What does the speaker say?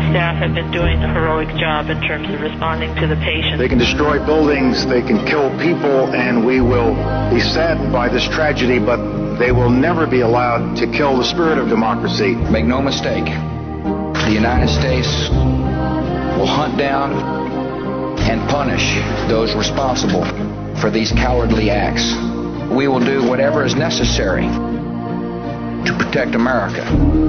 the staff have been doing a heroic job in terms of responding to the patients. They can destroy buildings, they can kill people, and we will be saddened by this tragedy, but they will never be allowed to kill the spirit of democracy. Make no mistake, the United States will hunt down and punish those responsible for these cowardly acts. We will do whatever is necessary to protect America.